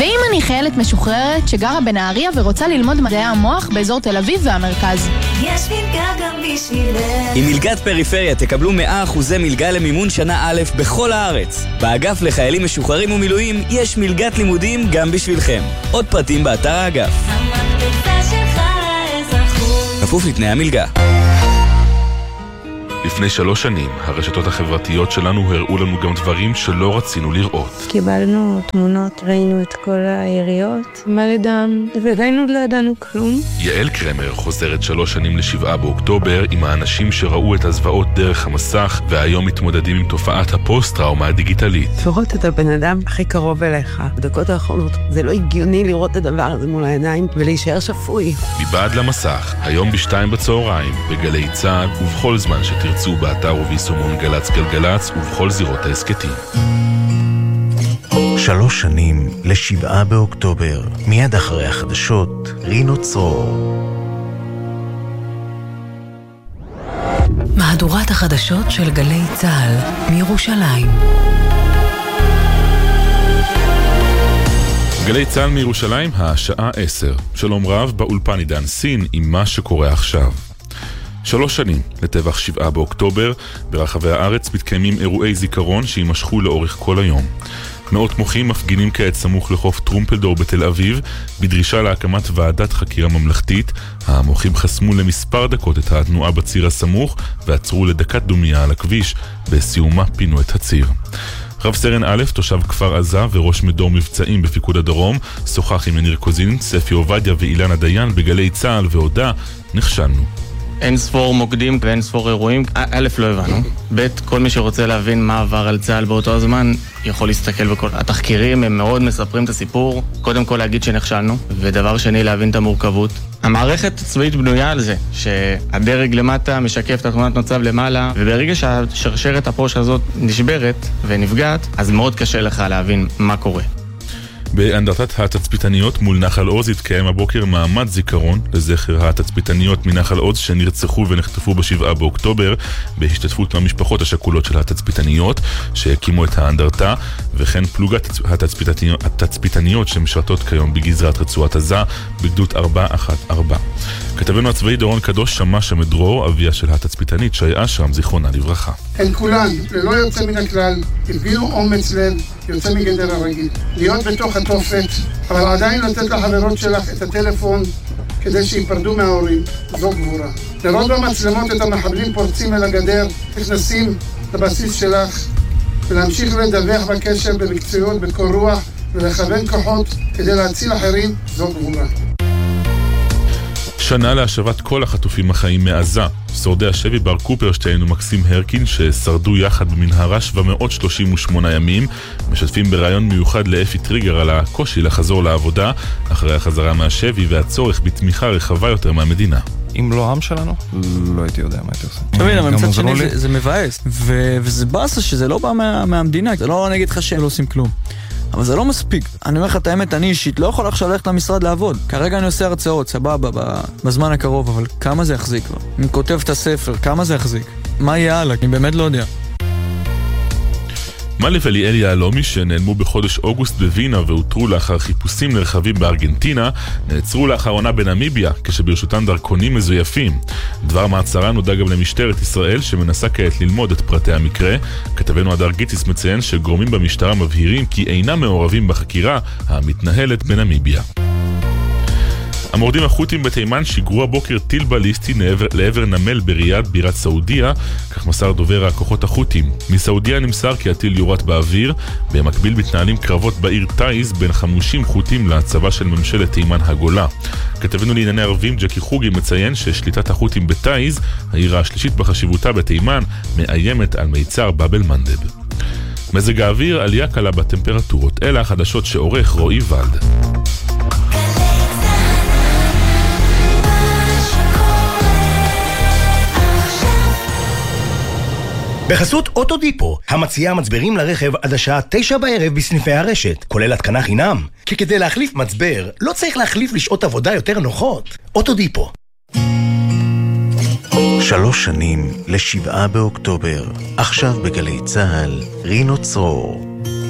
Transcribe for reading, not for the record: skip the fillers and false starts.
ואם אני חיילת משוחררת שגרה בנהריה ורוצה ללמוד מדעי המוח באזור תל אביב והמרכז. יש מלגה גם בשבילך. עם מלגת פריפריה תקבלו 100% מלגה למימון שנה א' בכל הארץ. באגף לחיילים משוחררים ומילואים יש מלגת לימודים גם בשבילכם. עוד פרטים באתר האגף. המקפצה שלך לאזרחות. כפוף לתנאי המלגה. לפני 3 שנים, הרשתות החברתיות שלנו הראו לנו גם דברים שלא רצינו לראות. קיבלנו תמונות, ראינו את כל היריות, מלא דם, ועדיין לא ידענו כלום. יעל קרמר חוזרת 3 שנים ל7 באוקטובר עם האנשים שראו את הזוועות דרך המסך, והיום מתמודדים עם תופעת הפוסט-טראומה הדיגיטלית. לראות את הבן אדם הכי קרוב אליך. בדקות האחרונות זה לא הגיוני לראות את הדבר הזה מול העיניים ולהישאר שפוי. מבעד למסך, היום ב2 בצהריים, בגלי צה"ל ובכל זמן שתרצו באתר וביישומון גל"צ גלגלצ ובכל זירות העסקתים. 3 שנים ל7 באוקטובר, מיד אחרי החדשות, רינו צרור. מהדורת החדשות של גלי צה"ל מירושלים. גלי צה"ל מירושלים, השעה 10. שלום רב, באולפן עידן סין עם מה שקורה עכשיו. 3 שנים לטבח 7 באוקטובר, ברחבי הארץ מתקיימים אירועי זיכרון שימשכו לאורך כל היום. מאות מוחים מפגינים כעת סמוך לחוף טרומפלדור בתל אביב, בדרישה להקמת ועדת חקירה ממלכתית. המוחים חסמו למספר דקות את התנועה בציר הסמוך, ועצרו לדקת דומייה על הכביש, בסיומה פינו את הציר. רב סרן א', תושב כפר עזה וראש מדור מבצעים בפיקוד הדרום, שוחח עם יניר קוזין, ספי עובדיה ואילנה דיין בגלי צה"ל והודע, נכשלנו. אין ספור מוקדים ואין ספור אירועים. א', לא הבנו. ב', כל מי שרוצה להבין מה עבר על צה"ל באותו הזמן יכול להסתכל בכל התחקירים, הם מאוד מספרים את הסיפור. קודם כל להגיד שנכשלנו, ודבר שני להבין את המורכבות. המערכת הצבאית בנויה על זה, שהדרג למטה משקף את התמונת מצב למעלה, וברגע שהשרשרת הפוש הזאת נשברת ונפגעת, אז מאוד קשה לך להבין מה קורה. באנדרטת התצפיתניות מול נחל עוז התקיים הבוקר מעמד זיכרון לזכר התצפיתניות מנחל עוז שנרצחו ונחטפו ב7 באוקטובר, בהשתתפות מהמשפחות השכולות של התצפיתניות שהקימו את האנדרטה, וכן פלוגת התצפיתניות שמשרתות כיום בגזרת רצועת עזה בגדוד 414. כתבנו הצבאי דורון קדוש שמע שמדרור, אביה של התצפיתנית שי אשרם, זיכרונה לברכה. הן כולן, ללא יוצא מן הכלל, הפגינו אומץ לב יוצא מגדר הרגיל. להיות בתוך התופת, אבל עדיין לתת לחברות שלך את הטלפון כדי שיפרדו מההורים. זו גבורה. לראות במצלמות את המחבלים פורצים אל הגדר, נכנסים לבסיס שלך, ולהמשיך לדווח בקשר במקצועיות, בקור רוח, ולכוון כוחות כדי להציל אחרים, זו גבורה. שנה להשבת כל החטופים החיים מעזה. שורדי השבי בר קופרשטיין ומקסים הרקין ששרדו יחד במנהרה 738 ימים, משתפים ברעיון מיוחד לאפי טריגר על הקושי לחזור לעבודה אחרי החזרה מהשבי והצורך בתמיכה רחבה יותר מהמדינה. אם לא העם שלנו, לא הייתי יודע מה הייתי עושה. תמיד, אבל מצד שני זה מבאס, וזה באסה שזה לא בא מהמדינה, זה לא נגיד לך שהם לא עושים כלום. אבל זה לא מספיק. אני אומר לך את האמת, אני אישית לא יכול עכשיו ללכת למשרד לעבוד. כרגע אני עושה הרצאות, סבבה, בזמן הקרוב, אבל כמה זה יחזיק כבר? אני כותב את הספר, כמה זה יחזיק? מה יהיה הלאה? אני באמת לא יודע. מלי וליאל יעלומי שנעלמו בחודש אוגוסט בווינה והותרו לאחר חיפושים נרחבים בארגנטינה, נעצרו לאחרונה בנמיביה כשברשותן דרכונים מזויפים. דבר מעצרה נודע גם למשטרת ישראל שמנסה כעת ללמוד את פרטי המקרה. כתבנו הדר גיטיס מציין שגורמים במשטרה מבהירים כי אינם מעורבים בחקירה המתנהלת בנמיביה. המורדים החות'ים בתימן שיגרו הבוקר טיל בליסטי לעבר נמל בריאד בירת סעודיה, כך מסר דובר הכוחות החות'ים. מסעודיה נמסר כי הטיל יורט באוויר, במקביל מתנהלים קרבות בעיר טייז בין חמושים חות'ים לצבא של ממשלת תימן הגולה. כתבנו לענייני ערבים ג'קי חוגי מציין ששליטת החות'ים בטייז, העיר השלישית בחשיבותה בתימן, מאיימת על מיצר באבל מנדב. מזג האוויר, עלייה קלה בטמפרטורות. אלה החדשות שעורך רועי ולד. בחסות אוטודיפו, המציעה מצברים לרכב עד השעה 9 בערב בסניפי הרשת, כולל התקנה חינם. כי כדי להחליף מצבר, לא צריך להחליף לשעות עבודה יותר נוחות. אוטודיפו. 3 שנים ל7 באוקטובר, עכשיו בגלי צה"ל, רינו צרור.